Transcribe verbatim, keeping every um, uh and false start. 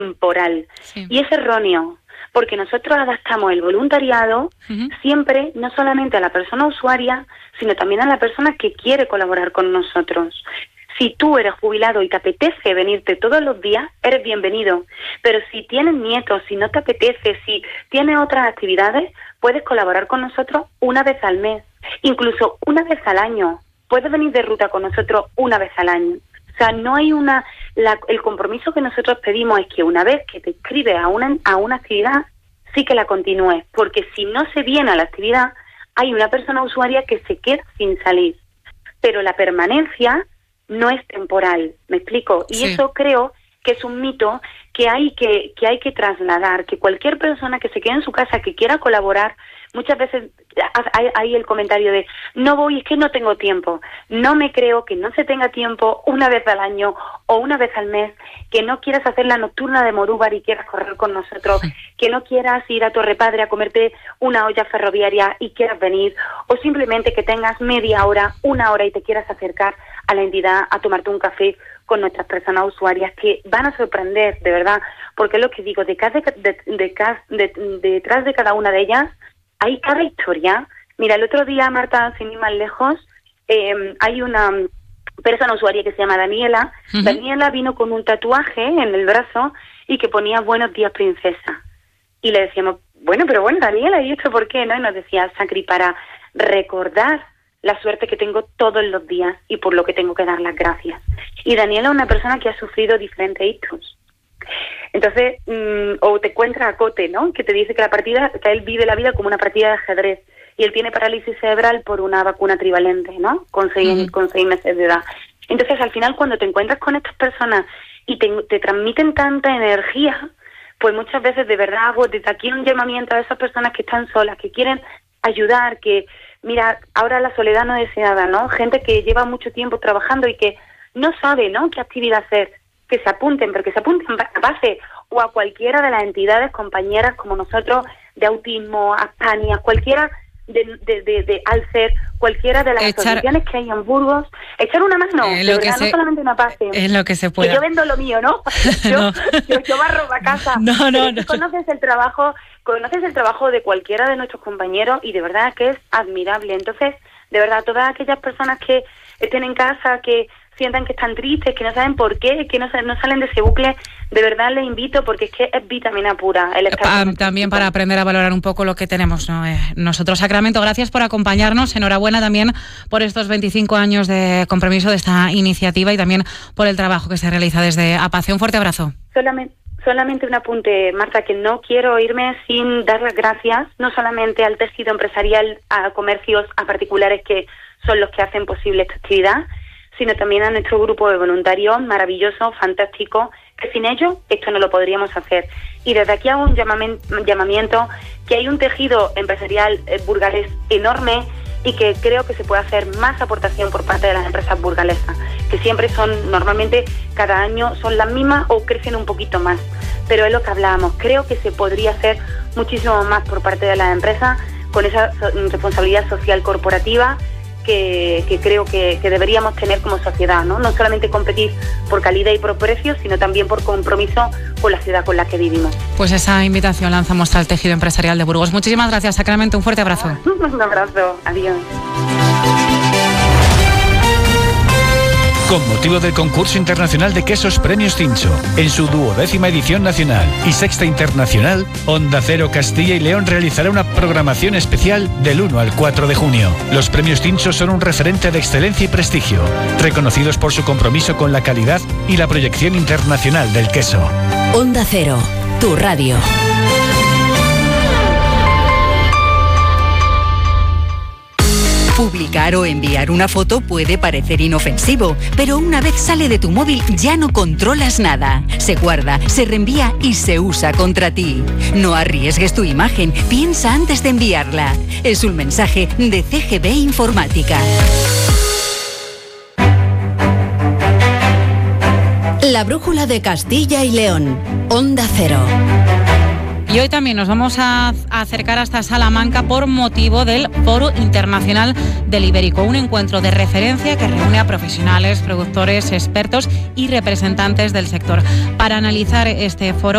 temporal. Sí. Y es erróneo, porque nosotros adaptamos el voluntariado uh-huh. siempre, no solamente a la persona usuaria, sino también a la persona que quiere colaborar con nosotros. Si tú eres jubilado y te apetece venirte todos los días, eres bienvenido. Pero si tienes nietos, si no te apetece, si tienes otras actividades, puedes colaborar con nosotros una vez al mes, incluso una vez al año. Puedes venir de ruta con nosotros una vez al año. O sea, no hay una... La, el compromiso que nosotros pedimos es que una vez que te inscribes a una, a una actividad, sí que la continúes. Porque si no se viene a la actividad, hay una persona usuaria que se queda sin salir. Pero la permanencia no es temporal, ¿me explico? Y sí. eso creo que es un mito que hay que, que hay que trasladar, que cualquier persona que se quede en su casa, que quiera colaborar, muchas veces hay, hay el comentario de no voy, es que no tengo tiempo. No me creo que no se tenga tiempo una vez al año o una vez al mes, que no quieras hacer la nocturna de Morúbar y quieras correr con nosotros, que no quieras ir a Torre Padre a comerte una olla ferroviaria y quieras venir, o simplemente que tengas media hora, una hora y te quieras acercar a la entidad a tomarte un café con nuestras personas usuarias, que van a sorprender, de verdad, porque es lo que digo, de cada, de, de, de, de, detrás de cada una de ellas hay cada historia. Mira, el otro día, Marta, sin ir más lejos, eh, hay una persona usuaria que se llama Daniela. Uh-huh. Daniela vino con un tatuaje en el brazo y que ponía buenos días, princesa. Y le decíamos, bueno, pero bueno, Daniela, ¿y esto por qué? ¿No? Y nos decía, Sacri, para recordar la suerte que tengo todos los días y por lo que tengo que dar las gracias. Y Daniela es una persona que ha sufrido diferentes ictus. Entonces, mmm, o te encuentras a Cote, ¿no? Que te dice que la partida, que él vive la vida como una partida de ajedrez y él tiene parálisis cerebral por una vacuna trivalente, ¿no? Con seis, uh-huh. con seis meses de edad. Entonces, al final, cuando te encuentras con estas personas y te, te transmiten tanta energía, pues muchas veces de verdad hago desde aquí un llamamiento a esas personas que están solas, que quieren ayudar, que mira, ahora la soledad no deseada, ¿no? Gente que lleva mucho tiempo trabajando y que no sabe, ¿no?, qué actividad hacer, que se apunten, pero que se apunten a base o a cualquiera de las entidades compañeras como nosotros, de autismo, Aspania, cualquiera de, de, de, de Alcer, cualquiera de las Echar... asociaciones que hay en Burgos, echar una mano, eh, de lo verdad, se... no solamente una pase. Es lo que se pueda. Que yo vendo lo mío, ¿no? Yo, no. yo, yo barro la casa. No, no, no. Conoces el trabajo, conoces el trabajo de cualquiera de nuestros compañeros y de verdad que es admirable. Entonces, de verdad, todas aquellas personas que estén en casa, que sientan que están tristes, que no saben por qué, que no, no salen de ese bucle, de verdad les invito porque es que es vitamina pura. El estar ah, también para aprender a valorar un poco lo que tenemos, ¿no? eh, nosotros. Sacramento, gracias por acompañarnos, enhorabuena también por estos veinticinco años de compromiso de esta iniciativa y también por el trabajo que se realiza desde APACE. Un fuerte abrazo. Solamente, solamente un apunte, Marta, que no quiero irme sin dar las gracias, no solamente al tejido empresarial, a comercios, a particulares que son los que hacen posible esta actividad, sino también a nuestro grupo de voluntarios maravilloso, fantástico, que sin ellos esto no lo podríamos hacer. Y desde aquí hago un llamamiento, que hay un tejido empresarial eh, burgalés enorme y que creo que se puede hacer más aportación por parte de las empresas burgalesas, que siempre son, normalmente cada año son las mismas o crecen un poquito más. Pero es lo que hablábamos, creo que se podría hacer muchísimo más por parte de las empresas con esa responsabilidad social corporativa que, que creo que, que deberíamos tener como sociedad, ¿no? No solamente competir por calidad y por precio, sino también por compromiso con la ciudad con la que vivimos. Pues esa invitación lanzamos al tejido empresarial de Burgos. Muchísimas gracias, Sacramento. Un fuerte abrazo. Un abrazo. Adiós. Con motivo del concurso internacional de quesos Premios Cincho, en su duodécima edición nacional y sexta internacional, Onda Cero Castilla y León realizará una programación especial del uno al cuatro de junio. Los Premios Cincho son un referente de excelencia y prestigio, reconocidos por su compromiso con la calidad y la proyección internacional del queso. Onda Cero, tu radio. Publicar o enviar una foto puede parecer inofensivo, pero una vez sale de tu móvil ya no controlas nada. Se guarda, se reenvía y se usa contra ti. No arriesgues tu imagen, piensa antes de enviarla. Es un mensaje de C G B Informática. La brújula de Castilla y León. Onda Cero. Y hoy también nos vamos a acercar hasta Salamanca por motivo del Foro Internacional del Ibérico, un encuentro de referencia que reúne a profesionales, productores, expertos y representantes del sector. Para analizar este foro